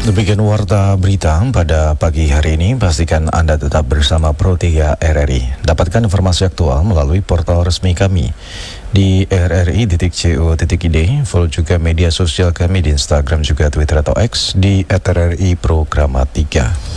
Demikian warta berita pada pagi hari ini. Pastikan Anda tetap bersama Pro3 RRI. Dapatkan informasi aktual melalui portal resmi kami di rri.co.id, follow juga media sosial kami di Instagram juga Twitter atau X di @rri Programa 3.